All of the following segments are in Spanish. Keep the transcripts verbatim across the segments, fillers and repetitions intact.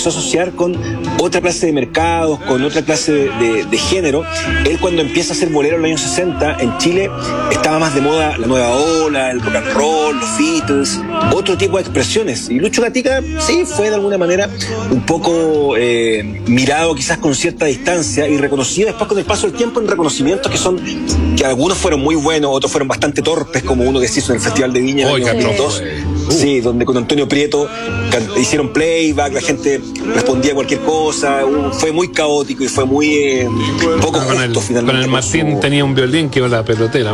empezó a asociar con otra clase de mercados, con otra clase de, de, de género. Él, cuando empieza a hacer bolero en los años sesenta, en Chile estaba más de moda la nueva ola, el rock and roll, los Beatles, otro tipo de expresiones. Y Lucho Gatica, sí, fue de alguna manera un poco eh, mirado quizás con cierta distancia y reconocido después con el paso del tiempo en reconocimientos que son, que algunos fueron muy buenos, otros fueron bastante torpes, como uno que se hizo en el Festival de Viña en el año dos mil dos. Uh. Sí, donde con Antonio Prieto hicieron playback, la gente respondía cualquier cosa, uh, fue muy caótico y fue muy eh, poco con justo el, finalmente. Con el Martín su... tenía un violín que iba a la pelotera.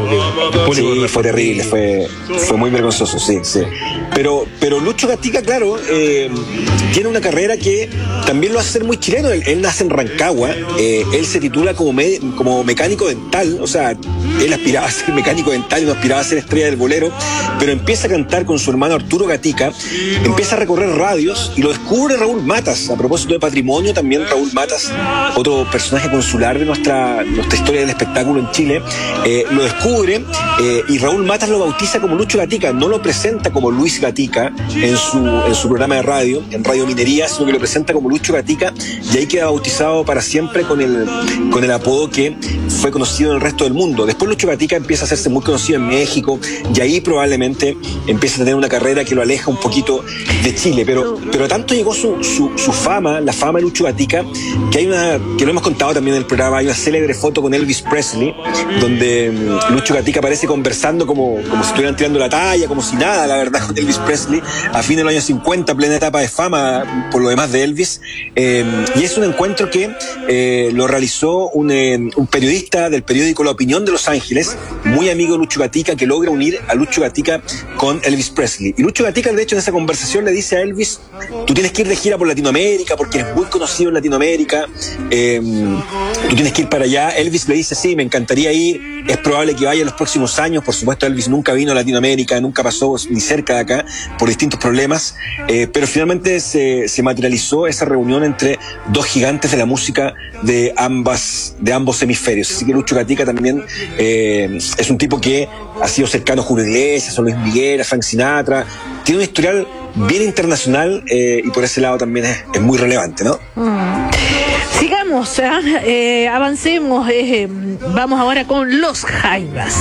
Sí, fue terrible, fue, fue muy vergonzoso, sí, sí. Pero, pero Lucho Gatica, claro, eh, tiene una carrera que también lo hace ser muy chileno. Él, él nace en Rancagua, eh, él se titula como, me, como mecánico dental, o sea, él aspiraba a ser mecánico dental y no aspiraba a ser estrella del bolero, pero empieza a cantar con su hermano Arturo Gatica, empieza a recorrer radios y lo descubre Raúl Matas. A propósito de patrimonio, también Raúl Matas, otro personaje consular de nuestra, nuestra historia del espectáculo en Chile, eh, lo descubre eh, y Raúl Matas lo bautiza como Lucho Gatica, no lo presenta como Luis Gatica en su, en su programa de radio, en Radio Minería, sino que lo presenta como Lucho Gatica, y ahí queda bautizado para siempre con el, con el apodo que fue conocido en el resto del mundo. Después Lucho Gatica empieza a hacerse muy conocido en México y ahí probablemente empieza a tener una carrera que lo aleja un poquito de Chile, pero, pero tanto llegó su, su, su fama, la fama de Lucho Gatica, que hay una, que lo hemos contado también en el programa, hay una célebre foto con Elvis Presley, donde Lucho Gatica aparece conversando como, como si estuvieran tirando la talla, como si nada, la verdad, con Elvis Presley, a fines de los años cincuenta, plena etapa de fama, por lo demás de Elvis, eh, y es un encuentro que eh, lo realizó un, eh, un periodista del periódico La Opinión de Los Ángeles, muy amigo de Lucho Gatica, que logra unir a Lucho Gatica con Elvis Presley. Y Lucho Gatica, de hecho, en esa conversación le dice a Elvis: tú tienes que ir de gira por Latinoamérica, porque eres muy conocido en Latinoamérica, eh, tú tienes que ir para allá. Elvis le dice: sí, me encantaría ir, es probable que vaya en los próximos años. Por supuesto, Elvis nunca vino a Latinoamérica, nunca pasó ni cerca de acá, por distintos problemas, eh, pero finalmente se, se materializó esa reunión entre dos gigantes de la música de ambas, de ambos hemisferios. Así que Lucho Gatica también eh, es un tipo que ha sido cercano a Julio Iglesias, a Luis Miguel, a Frank Sinatra, tiene un historial bien internacional, eh, y por ese lado también es, es muy relevante, ¿no? Mm. Sigamos, ¿eh? Eh, avancemos, eh, vamos ahora con los Jaivas.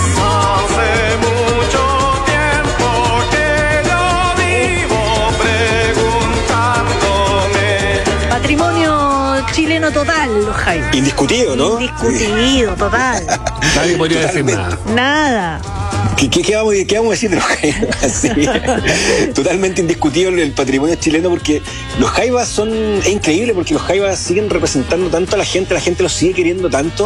Hace mucho tiempo que yo vivo preguntándome. Patrimonio chileno total, los Jaivas. Indiscutido, ¿no? Indiscutido, total. Nadie podría decir nada. Nada. ¿Qué, qué, qué, vamos, ¿Qué vamos a decir de los Jaivas? Sí. Totalmente indiscutible el patrimonio chileno, porque los Jaivas son, es increíble, porque los Jaivas siguen representando tanto a la gente, la gente los sigue queriendo tanto,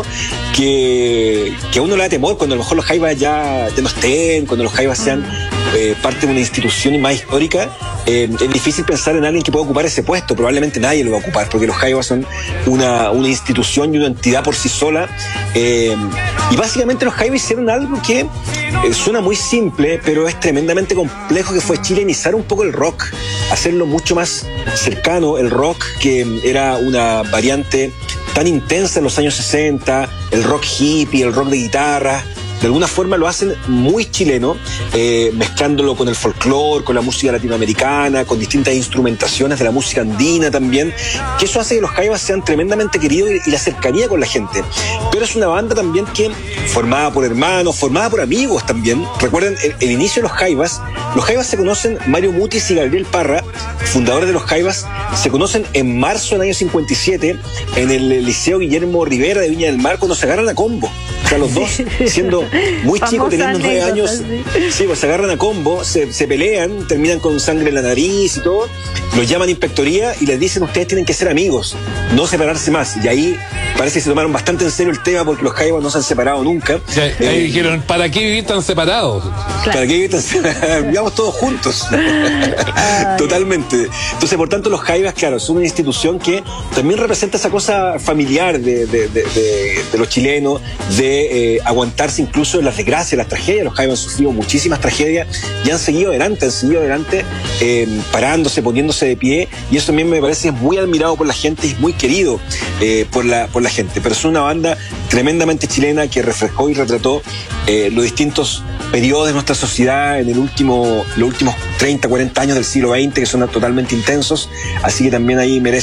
que, que a uno le da temor cuando a lo mejor los Jaivas ya, ya no estén, cuando los Jaivas sean eh, parte de una institución más histórica. Eh, es difícil pensar en alguien que pueda ocupar ese puesto. Probablemente nadie lo va a ocupar, porque los Jaivas son una, una institución y una entidad por sí sola, eh, y básicamente los Jaivas hicieron algo que eh, suena muy simple, pero es tremendamente complejo, que fue chilenizar un poco el rock, hacerlo mucho más cercano. El rock, que era una variante tan intensa en los años sesenta, el rock hippie, el rock de guitarra, de alguna forma lo hacen muy chileno, eh, mezclándolo con el folclore, con la música latinoamericana, con distintas instrumentaciones de la música andina también, que eso hace que los Jaivas sean tremendamente queridos y, y la cercanía con la gente. Pero es una banda también que, formada por hermanos, formada por amigos también. Recuerden el, el inicio de los Jaivas. Los Jaivas se conocen, Mario Mutis y Gabriel Parra, fundadores de los Jaivas, se conocen en marzo del año cincuenta y siete en el Liceo Guillermo Rivera de Viña del Mar, cuando se agarran a combo. O sea, los dos, siendo muy chicos, teniendo nueve años, sí. sí, pues se agarran a combo, se, se pelean, terminan con sangre en la nariz y todo, los llaman a inspectoría y les dicen: ustedes tienen que ser amigos, no separarse más. Y ahí parece que se tomaron bastante en serio el tema, porque los Jaivas no se han separado nunca. Sí, ahí eh, dijeron: ¿para qué vivir tan separados? Claro. ¿Para qué vivir tan separados? Vivamos todos juntos. Totalmente. Entonces, por tanto, los Jaivas, claro, son una institución que también representa esa cosa familiar de, de, de, de, de los chilenos, de eh, aguantarse incluso en las desgracias, las tragedias. Los Jaivas han sufrido muchísimas tragedias y han seguido adelante, han seguido adelante, eh, parándose, poniéndose de pie, y eso también me parece muy admirado por la gente y es muy querido eh, por, la, por la gente. Pero es una banda tremendamente chilena que reflejó y retrató eh, los distintos periodos de nuestra sociedad en el último, los últimos treinta, cuarenta años del siglo veinte, que son totalmente intensos, así que también ahí merece